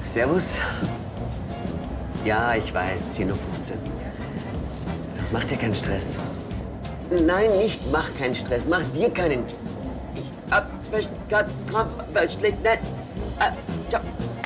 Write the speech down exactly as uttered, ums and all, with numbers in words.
Servus. Ja, ich weiß, zehn Uhr fünfzehn. Mach dir keinen Stress. Nein, nicht mach keinen Stress. Mach dir keinen... Ich hab... Schlecht Netz.